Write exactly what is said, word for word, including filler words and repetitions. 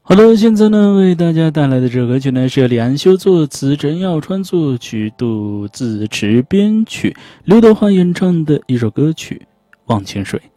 好了，现在呢为大家带来的这首歌曲呢是由李安修作词，陈耀川作曲，杜自持编曲，刘德华演唱的一首歌曲《忘情水》。